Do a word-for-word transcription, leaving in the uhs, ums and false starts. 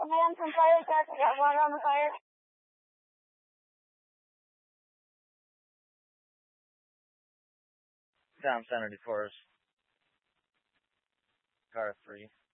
ngayon from fire cat, wala mo fire. Down Senator Forest. Car three.